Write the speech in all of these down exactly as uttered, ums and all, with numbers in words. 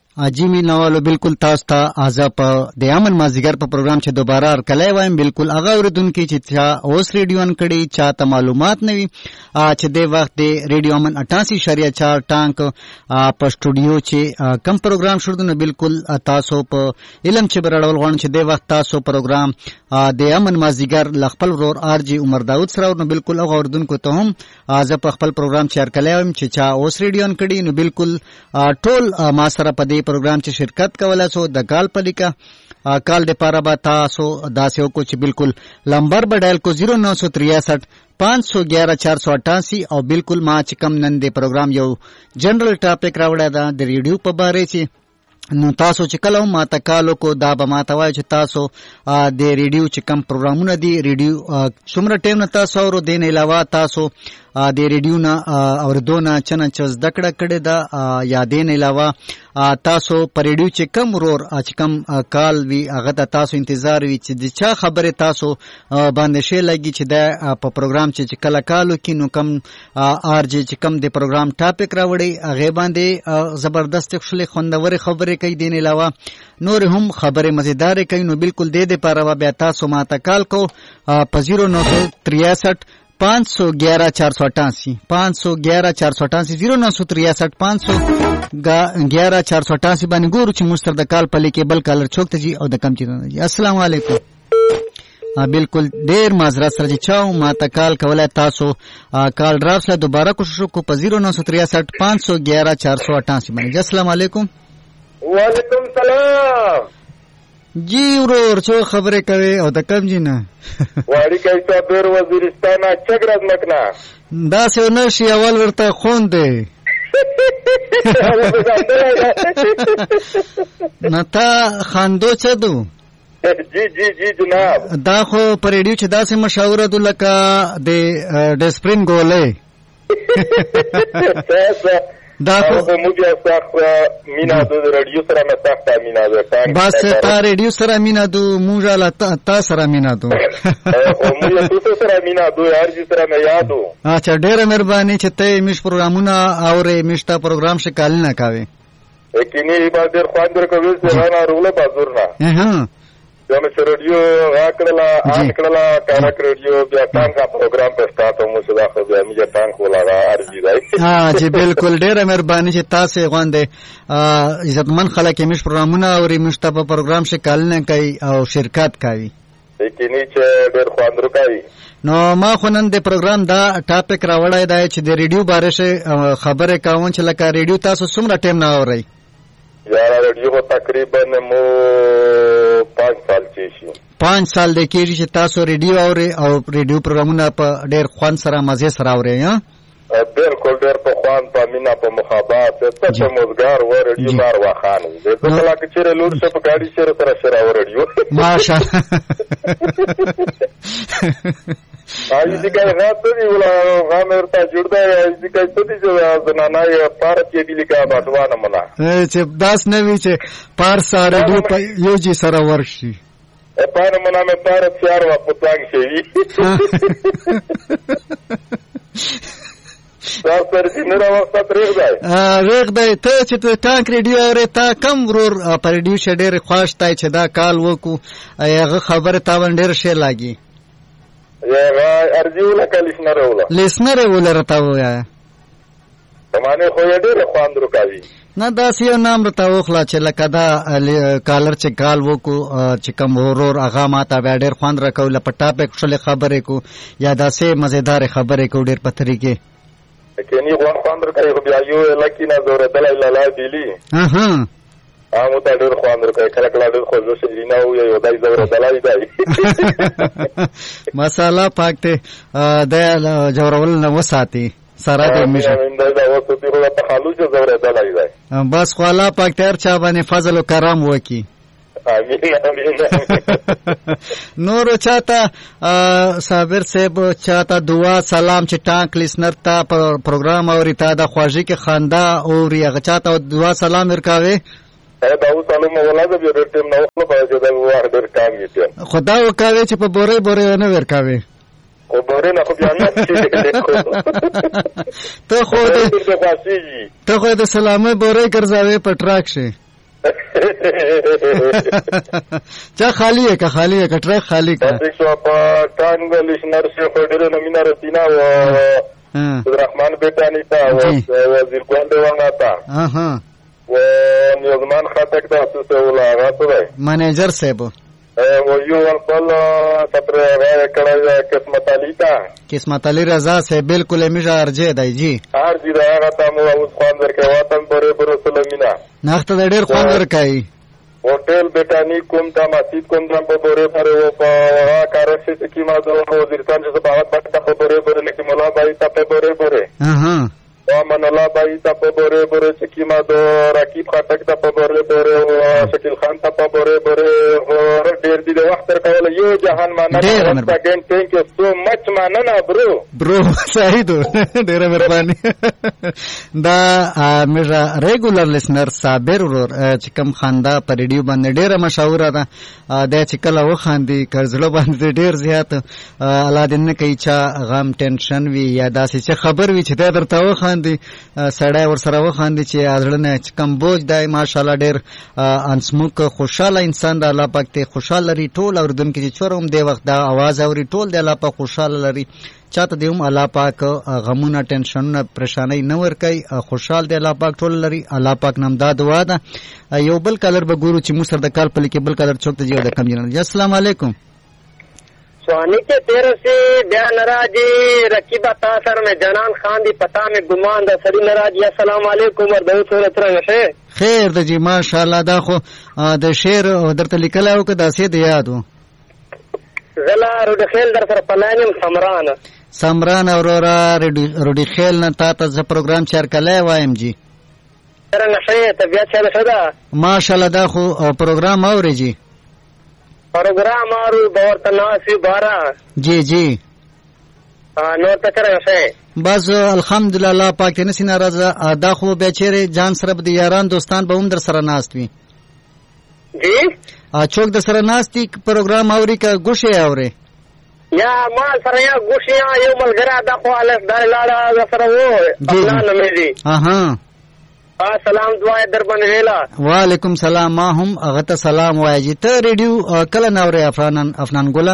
اجیمی نوالو بالکل تاسو ته ازا په د امن مازیګر په پروګرام چې دوباره ارکلای وایم بالکل هغه اوریدونکو چې اوس ریډیو ان کړي چاته معلومات نوي چې د وخت د ریډیو امن اٹھاسی اشاریه چار ټانک په سټوډیو چې کم پروګرام شروع نه بالکل تاسو په علم چې برړول غواړم چې د وخت تاسو پروګرام د امن مازیګر لخپل ورور ار جی عمر داود سره نو بالکل هغه اوریدونکو ته هم ازا په خپل پروګرام چې ارکلای وایم چې چا اوس ریډیو ان کړي نو بالکل ټول ما سره په پروګرام چې شرکت کوله سو د کال پلیکا کال د پاره با تاسو داسې کو چې بالکل لمبر بدل کو زیرو نو سو تریسٹھ پانچ سو گیارہ چار سو اٹھاسی او بالکل ما چې کم نن د پروګرام یو جنرال ټاپک راوړی دا د ریډیو په باره چې نو تاسو چې کله ما ته کالو کو دا به ما ته وایي چې تاسو د ریډیو چې کم پروګرامونه دي ریډیو څومره ټیم نه تاسو اورو دین علاوه تاسو د ریډیو نه اوردونه چنه چې زده کړه کړې ده یا دین علاوه تاسو پر ریډیو چې کم ورور چې کم کال وی هغه ته تاسو انتظار وی چې د چا خبره تاسو باندې شي لګي چې د په پروګرام چې کله کالو کې نو کم ار جی چې کم د پروګرام ټاپک راوړي هغه باندې زبردست خپل خوندور خبره کوي دین علاوه نور هم خبره مزیدار کوي نو بالکل د دې لپاره بیا تاسو ما ته کال کو په زیرو نو سو تریسٹھ پانچ سو گیارہ چار سو اٹھاسی پانچ سو گیارہ چار سو اٹھاسی زیرو نو سو تریسٹھ پانچ سو گیارہ چار سو اٹھاسی باندې ګورو چې موږ سره د کال په لیکې بل کالر چوک ته جی او د کم چیرته جی السلام علیکم بالکل ډیر معذرت سره چې چاو ما ته کال کولای تاسو کال ډراپ سره دوباره کوشش وکړو په زیرو نو سو تریسٹھ پانچ سو گیارہ چار سو اٹھاسی باندې السلام علیکم وعلیکم سلام جی ورور څو خبرې کوي او د کم جی نه واړی کوي صابر وزیرستان چګرز مکنا دا څه نه شي اول ورته خون دی نه تا خاندو څه دو جی جی جی جناب دا خو پر ریډیو چې دا څه مشاوره د لکه د ډسپرین ګولې دا خو موږ سخت مینا د ریډیو سره مې سخت مینا ده بس تا ریډیو سره مینا دو موږ لا تا سره مینا دو او موږ تاسو سره مینا دو هر جي سره مې یادو اچھا ډېر مهرباني چې ته میش پروګرامونه اورې میشتا پروګرام شکل نه کاوي یقیني به ډېر خواند درکوي چې نه روله بازور نه ها جامه ریډیو راکړلا انکړلا کارک ریډیو بیا څنګه پروګرام په سٹارټ مو څه دا خو بیا میجا ټانک ولاړه ارجی دی ها جی بالکل ډېر مهرباني چې تاسو غوندې عزتمن خلک میش پروګرامونه او میشتا په پروګرام شکل نه کوي او شرکت کوي یقیني چې ډېر خواند درکوي نو ما خو نن د پروګرام دا ټاپک راوړای دی چې د ریډیو باره خبره کوم چې لکه ریډیو تاسو څومره ټیم نه اورئ یاره ریډیو تقریبا مو پانچ سال کېږي پانچ سال د کېږي چې تاسو ریډیو اورئ او ریډیو پروګرامونه په ډېر خوند سره مزه سره اورئ ها بالکل ډېر په خوند په مینا په مخابات ته په موزګار و ریډیو بار واخان د څه لکه چې لور څه په ګاډي سره سره سره و ریډیو ماشاءالله آی دې کای راته دی ولا غامر ته جوړدا دې کای ته دې چې زنانه یې پار کې دی لګا باټوانه منا چې داس نه وی چې پار سره ډو په یو جی سره ورشي پار منا مې پار تیار و پتانګ شي سر پر دې نه وخت ریغ دی ریغ دی ته چې ټانک ریډیو اورې تا کم ورور پر ریډیو شډېر خوښ تای چې دا کال وکړو هغه خبره تا باندې ډېر ښه لاګي یا ارجی ولا کلیسنر ولا لیسنر ولا رتا ویا تمانه خو یې ډېر خواند ورکوي نه دا سیو نام رتا وخلا چې لکه دا کالر چې کال وکړو چې کوم ورور هغه ماته بیا ډېر خوند راکول په ټاپک شل خبرې کو یا دا سه مزیدار خبرې کو ډېر په طریقې کینی غوښ خوند راکوي خو بیا یو لکینه زوره دلای لاله دیلی ها ها هغه ته ډېر خوند راکوي کله کله ډېر خو زه سې نه وي یو دای زوره دلای دی مساله پاکته د جوړول نه وساتي سره د میشه دا وسو ته په خالو چې زوره دلای دی بس خو الله پاک تر چا باندې فضل او کرم وکي نور چاته صابر صاحب چاته دعا سلام چې ټانک لیسنر ته پروګرام اوري تا د خواږي کې خندا او ری هغه چاته دعا سلام ورکاوي دا اوس سلام ولاده به ډېر ټیم نو خپل په دې دا واه ډېر کام یې خدا وکاوي چې په بورې بورې نه ورکاوي او بورې نه خو بیا نه ته خو دې ته خو دې سلامه بورې ګرځاوي په ټراک شي چا خالی ہے کا خالی ہے کټره خالی کا دیکھو په ټانګ لشنر شیخ ډېر نمینه رسینا و عبدالرحمن بیٹانی تا وزیر ګوند وانه تا اها و نیوزمان خاطک دا څه ولا غاټه منیجر صاحب و یو خپل سفر راځي کړه قسمت علی تا قسمت علی رضا سے بالکل میجا ارجه دی جی ارجه دا هغه ته مو اوس خوان ورکه وطن پرې پر سلمینا ناخته ډېر خوان ورکای होटल बेटानी कोम था मस्जिद कोम था बड़े बड़े वो कार से की मां दो वजीरस्तान से बात बात था बड़े बड़े लेकिन मला भाई था बड़े बड़े हां हां मनला भाई था बड़े बड़े की मां दो राकीब खटक था बड़े बड़े शकील खान था बड़े बड़े और ډېر دي د وخت تر کول یو جهان معنا اگین ثانک یو سو مچ معنا نه برو برو صحیح دو ډېر مهرباني دا میرا ریګولر لسنر صابر ورور چې کوم خندا پر ریډیو باندې ډېر مشهور ده د چې کله و خاندي کړزلو باندې ډېر زیات الادین کوي چې غم ټینشن وی یا داسې چې خبر وی چې درته و خاندي سړی ور سره و خاندي چې ازړنه کم بوج دی ماشاءالله ډېر انسموک خوشاله انسان د الله پاک ته خوشاله لري ټول اوردون کې چې چورم دی وخت دا आवाज اوري ټول د الله پاک خوشاله لري چاته دی هم الله پاک غمونه ټینشنونه پریشانای نه ور کوي خوشاله دی الله پاک ټول لري الله پاک نام دا دعا ده یو بل کلر به ګورو چې موږ سره د کال په لیکه بل کلر چوک ته جوړ د کم جنرال السلام علیکم سوانی کے تیرے سے بیا نراجی رکیبہ تاثر میں جنان خان دی پتا میں گمان دا سری نراجی السلام علیکم اور دو صورت رنگ ہے خیر د جی ماشاءالله دا خو د شعر درته لیکلو که دا سي د یادو زلا روډ خیل در سره پلانم سمران سمران اورورا روډ خیل نه تا ته پروګرام چار کله وایم جی رنگ ہے طبیعت چل شدا ماشاءالله دا خو پروګرام اوري جی پروگرام اور بہت تناسب بارہ جی جی نور تکر ہے بس الحمدلله پاک ته نسی ناراضه دا خو به چیرې جان سره د یاران دوستان به هم در سره ناست وي جی ا چوک در سره ناستي پروګرام اوري کا ګوشه اوري یا ما سره یا ګوشه یو ملګری دا خو الف دار لاړه سره وو الله نمې دي اها سلام دعا در باندې ویلا وعلیکم سلام ما هم هغه ته سلام وایي ته ریډیو کله ناوره افنان افنان ګولا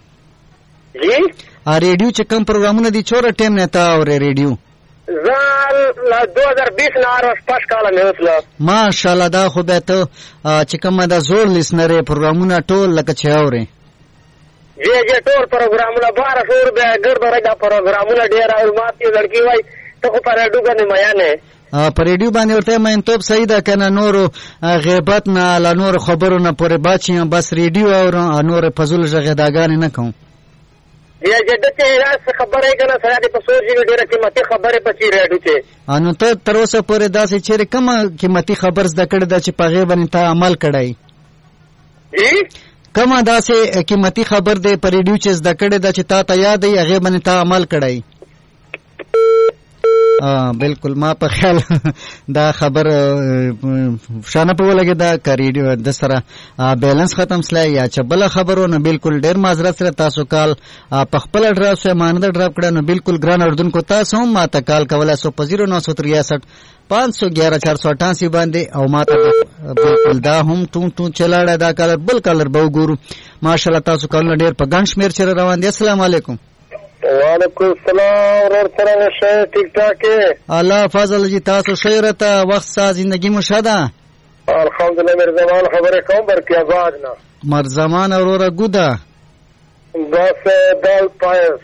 جی ا ریډیو چې کوم پروګرامونه دي چوره ټیم نه تا اور ریډیو زال دو هزار بیس نه اور پاس کاله مې وسله ماشاءالله دا خو به ته چې کوم دا زور لسنره پروګرامونه ټول لکه چې اوري جی جی ټول پروګرامونه بار شور به ګرد راځه پروګرامونه ډیر او ماته لړکی وای ته خو پر اډو باندې میانه پر ریډیو باندې ورته مې انتوب صحیح ده کنه نور غیبت نه لا نور خبرو نه پورې باچی بس ریډیو او نور فزول ژغداګان نه کوم یا جدته راس خبره کنه سره د پسوجي ډیره قیمتي خبره پچی ریډیو ته انو ته تر اوسه پورې داسې چیرې کومه قیمتي خبر زده کړې ده چې په غیبت باندې ته عمل کړای جی کومه داسې قیمتي خبر ده پر ریډیو چې زده کړې ده چې تا ته یاد ای هغه باندې ته عمل کړای ا بالکل ما په خیال دا خبر شانه په ولګه دا کریډیو د سره بیلانس ختم سلای یا چې بل خبرونه بالکل ډیر معذرت سره تاسو کال په خپل ډراپ سره مانده ډراپ کړه نو بالکل ګران اردن کو تاسو هم ما ته کال کولای سو په صفر نو تریسઠ پانچ سو گیارہ چار سو اٹھاسی باندې او ما ته بالکل دا هم ټون ټون چلاړه دا کال بل کالر به وګورو ماشاءالله تاسو کال ډیر په ګڼ شمیر سره روان دي السلام علیکم وعلیکم السلام اور سره شه ٹھیک ٹھاک الله فضل جی تاسو شیرته وخت سا زندگی مشاده الحمدلله مرزمان خبره کوم بر کی آواز نه مرزمان اورورا ګودا بس دال پایس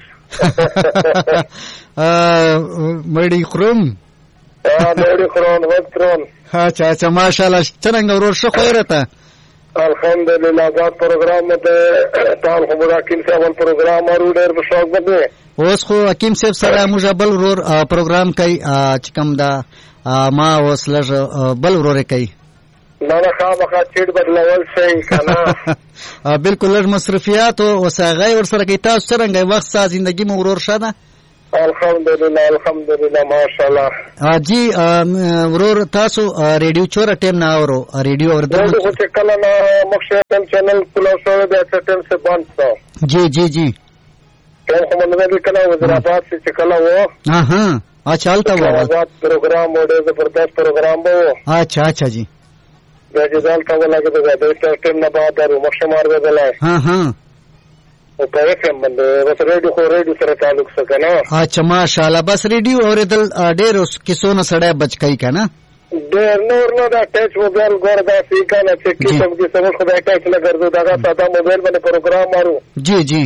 ا مړی خروم ا مړی خروم وترون اچھا اچھا ماشاءالله څنګه ورور شو خیرته الحمدلله دا پروګرام ته ټول خبره حکیم صاحب پروګرام ورو ډېر مشوق ده اوس خو حکیم صاحب سره موږ بل ورور پروګرام کوي چې کوم دا ما اوس لږ بل ورور کوي نه نه خامخا چیټ بدلول شي کنه بالکل لږ مصرفیات او ساغای ور سره کوي تاسو څنګه وخت ساز ژوندۍ مو ورور شاده الحمدلله الحمدلله ماشاءالله جی ورور تاسو ریډیو چور ټیم نه اورو ریډیو اور د څه کله نه مخشن چینل کلو شو د ټیم سے بند تا جی جی جی ټول کوم نه کله وزیرآباد سے کله و اها اچھا چلتا و پروگرام وړه زبردست پروگرام وو اچھا اچھا جی دا چې ځان کوله کې د دې ټیم نه بعد درو مخشه مارغله ها ها او په اف ام باندې بس ریډیو خو ریډیو سره تعلق څه کنه. اچھا ماشاءالله بس ریډیو اوریدل ډېر اوس کیسو نه سړی بچ کوي کنه. ډېر نور نو دا ټچ موبایل ګور دا سی کنه چې کیسه کې سمون خدای ټچ نه ګرځو دا ساده موبایل باندې پروګرام مارو. جی جی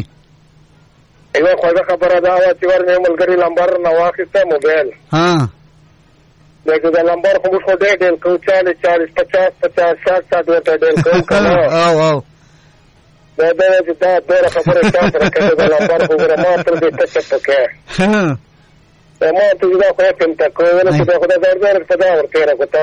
یو خو خبره دا و چې ورنه ملګری لمبر نو واخیسته موبایل. ها دغه د لمبر خو مو ډېر ډېر کو چالیس چالیس پچاس پچاس شاټ شاټ ورته ډېر کو کنه. او او دا دا چې دا ډېر خبره تاسو راکړه د لمبر خو ګرما تر دې ټچ پکې. ها ما ته دا خو کوم تکو ونه چې دا خدای درځي په دا ورته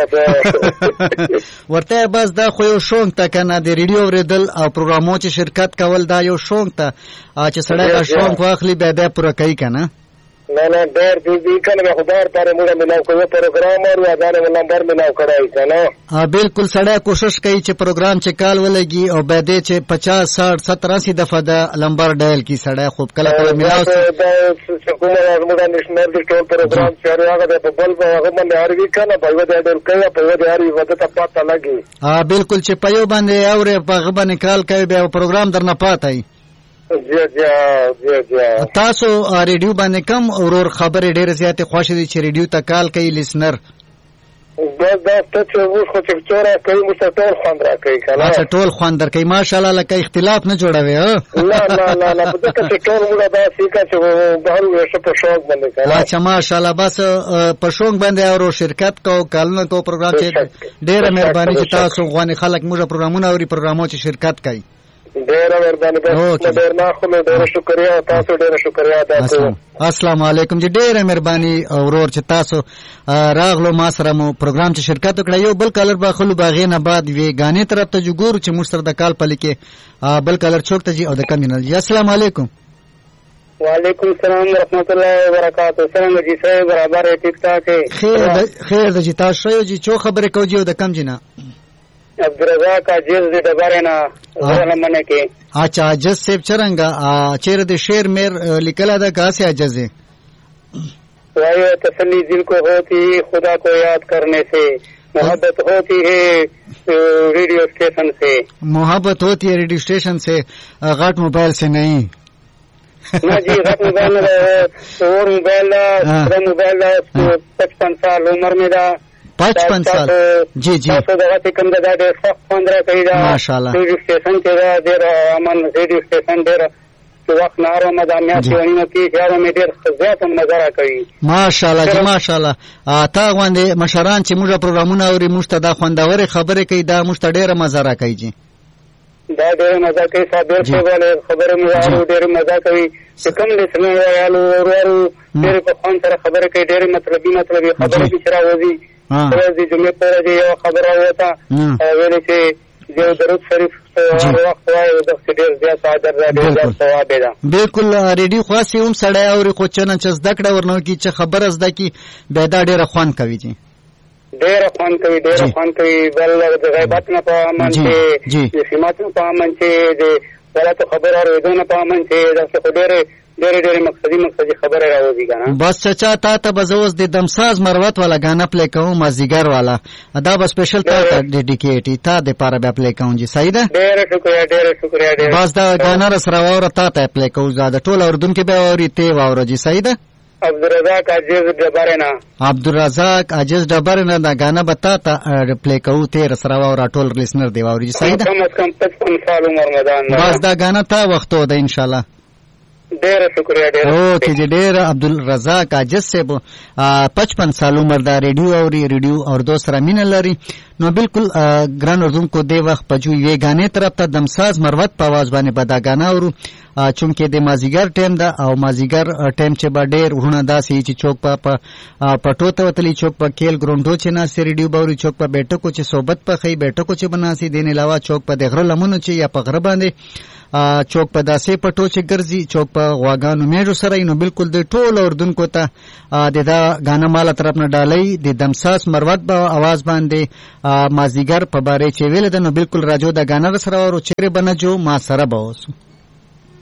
راکوته ورته بس دا خو یو شونک تا کنه د ریډیو اوریدل او پروګرامو چې شرکت کول دا یو شونک ته چې سړی دا شونک واخلي به دا پوره کوي کنه. نه نه ډېر دې دې کنه خدای پر موږ ملاو کوو پروګرام او اداره نمبر ملاو کړای کنه. ها بالکل سړی کوشش کوي چې پروګرام چې کال ولګي او به دې چې پچاس ساठ ستر اسی دفعه دا نمبر ډایل کی سړی خوب کله کله ملاو چې کومه موږ نشنل د ټول پروګرام چې هغه د بل هغه باندې هرې کنه په یوه ډایل کوي په یوه هرې وخت ته پاتہ لګي. ها بالکل چې په یو باندې اورې په هغه باندې کال کوي به پروګرام درنه پاتای. جی جی جی جی تاسو ریډیو باندې کم اورور خبره ډېر زیاتې خوښ دي چې ریډیو ته کال کوي لیسنر. دا دا ته اوس خو چې چوره کوي مستقل خوند را کوي کنه. اچھا ټول خوند در کوي ماشاءالله لکه اختلاف نه جوړوي. ها لا لا لا لا په دغه چې ټول موږ دا سیکا چې بهر وشه په شوق باندې کنه. اچھا ماشاءالله بس په شوق باندې اورو شرکت کو کالنه کو پروګرام چې ډېر مهرباني چې تاسو غواني خلک موږ پروګرامونه اوري پروګرامو چې شرکت کوي. ډېر مهرباني بس ډېر نه خو ډېر شکریا تاسو ډېر شکریا تاسو. السلام علیکم جی ډېر مهرباني اورور چې تاسو راغلو ما سره مو پروګرام چې شرکت وکړ. یو بل کالر به خلو باغې نه بعد وی غانې طرف ته جوګور چې موږ سره د کال پلي کې بل کالر چوک ته جی او د کمینل جی. السلام علیکم. وعلیکم السلام ورحمۃ اللہ وبرکاتہ. څنګه جی صاحب برابر ټیک ټاک خیر خیر د جی تاسو جی چو خبره کو جی او د کم جنا عبدالرزاق عجز دې دبره نه زړه منه کې. اچھا عجز سیب چرنګا چیر د شعر میر لیکلا دا کا سے عجز ہے. وایو تسلی دل کو ہوتی خدا کو یاد کرنے سے محبت ہوتی ہے ریڈیو اسٹیشن سے. محبت ہوتی ہے ریڈیو اسٹیشن سے غاٹ موبائل سے نہیں. نہ جی غاٹ موبائل اور موبائل موبائل پچپن سال عمر میں دا پچپن سال. جی جی تاسو دغه کوم د ډېر سخت پندره کوي دا ماشاءالله ریډیو سټیشن کې دا ډېر امن ریډیو سټیشن ډېر وخت نارو مدامیا چې کې یاره مې ډېر زیات نظر کوي ماشاءالله جی ماشاءالله. تا غوندې مشران چې موږ پروګرامونه اوري موږ ته دا خوندورې خبرې کوي دا موږ ته ډېره مزه راکوي جی. دا ډېره مزه کوي صابر صاحب والے خبرې مې اورو ډېره مزه کوي چې کوم لیسنر وایالو ورو ډېر په خوند سره خبرې کوي ډېر مطلبي مطلبي خبرې چې راوځي. ورځې جمعې پر ورځې یو خبره وته ویلې چې یو درود شریف هر وخت وایي د ډېر زیات اجر دی ډېر زیات ثواب دی. بالکل ریډیو خاص هم سړی اوري خو چنه چې زده کړه ورنو کی چې خبره زده کی به دا ډېره خوند کوي جی. ډېره خوند کوي ډېره خوند کوي بل د غیبت نه په امن چې د سماعت نه په امن چې د غلطو خبرو اورېدو نه په امن چې داسې خو ډېرې ډېرې ډېرې مقصدي مقصدي خبرې راوځي که نه. بس چچا تا ته به زه اوس د دمساز مروت والا ګانا پلی کوم مازدیګر والا دا به سپیشل تا ته ډیډیکیټ تا دپاره بیا پلی کوم جي صحیح ده. ډېره شکریه ډېره شکریه ډېره. بس دا ګانا راسره واوره تا ته پلی کوو دا د ټول اورېدونکي به واوري تی واوره جي صحیح ده. عبدالرزاق عجز ډبرې نه عبدالرزاق عجز ډبرې نه دا ګانا به تا ته پلی کوو تی راسره واوره ټول لیسنر دی واوري جي صحیح ده. کم از کم پچپن سال عمر مدان بس دا ګانا تا وختو ده انشاءالله. ډېره شکریه ډېره اوکې جی ډېره عبدالرزاق عاجز صاحب پچپن سال عمر دا ریډیو اوري ریډیو اردو سره مینه لري. نو بالکل ګران اردوونکو دې وخت په جو یوې ګانې طرف ته دمساز مروت په اواز باندې به دا ګانا اورو چونکې د مازدیګر ټایم ده او مازدیګر ټایم چې به ډېر وروڼه داسې چې چوک په پټو ته وتلي چوک په کیل ګرونډو چې ناستې ریډیو به اوري چوک په بیټکو چې صحبت پخوي بیټکو چې به ناستې دې نه علاوه چوک په د غره لمنو چې یا په غره باندې چوک په داسې پټو چې ګرځي چوک په غواګانو میږو سره نو بالکل د ټولو اردوونکو ته د دا ګانا ماله طرف نه ډالۍ د دمساز مروت په اواز باندې مازدیګر په باره چې ویل ده نو بالکل راجو دا ګانا سره ورو چیرې بنجو ما سره به اوسو.